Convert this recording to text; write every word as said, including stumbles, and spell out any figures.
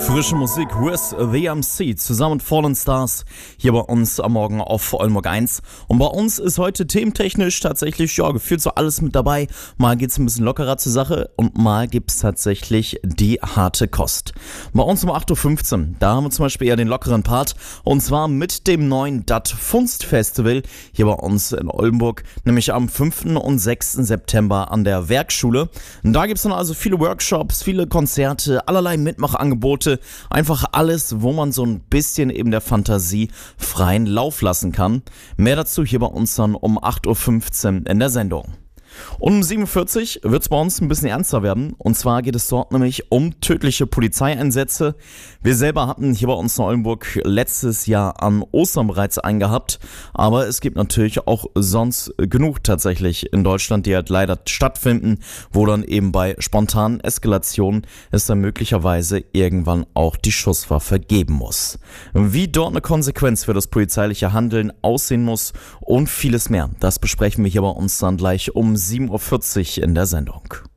Frische Musik with The M C zusammen mit Fallen Stars hier bei uns am Morgen auf Oldenburg eins. Und bei uns ist heute thementechnisch tatsächlich, ja, gefühlt so alles mit dabei. Mal geht's ein bisschen lockerer zur Sache und mal gibt's tatsächlich die harte Kost. Bei uns um acht Uhr fünfzehn, da haben wir zum Beispiel eher den lockeren Part und zwar mit dem neuen D A T Funst Festival hier bei uns in Oldenburg, nämlich am fünften und sechsten September an der Werkschule. Und da gibt's dann also viele Workshops, viele Konzerte, allerlei Mitmachangebote. Einfach alles, wo man so ein bisschen eben der Fantasie freien Lauf lassen kann. Mehr dazu hier bei uns dann um acht Uhr fünfzehn in der Sendung. Und um sieben Uhr vierzig wird es bei uns ein bisschen ernster werden. Und zwar geht es dort nämlich um tödliche Polizeieinsätze. Wir selber hatten hier bei uns in Oldenburg letztes Jahr an Ostern bereits einen gehabt. Aber es gibt natürlich auch sonst genug tatsächlich in Deutschland, die halt leider stattfinden, wo dann eben bei spontanen Eskalationen es dann möglicherweise irgendwann auch die Schusswaffe geben muss. Wie dort eine Konsequenz für das polizeiliche Handeln aussehen muss und vieles mehr, das besprechen wir hier bei uns dann gleich um sieben Uhr vierzig in der Sendung.